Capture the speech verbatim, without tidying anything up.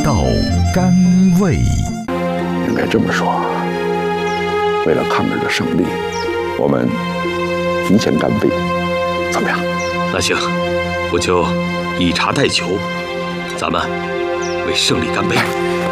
道甘味。 应该这么说，为了抗日的胜利，我们提前干杯，怎么样？ 那行，我就以茶代酒，咱们为胜利干杯。